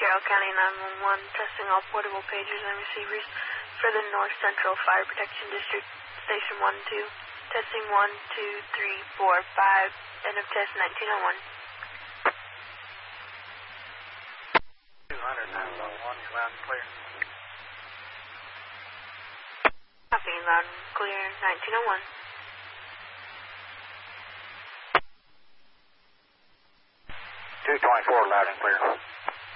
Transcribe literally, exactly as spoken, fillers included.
Carroll County nine one one, testing all portable pagers and receivers for the North Central Fire Protection District, Station one two. Testing one two three four five. End of test nineteen oh one. two hundred, nine one one, you're loud and clear. Copy, loud and clear, nineteen oh one. two twenty-four, loud and clear.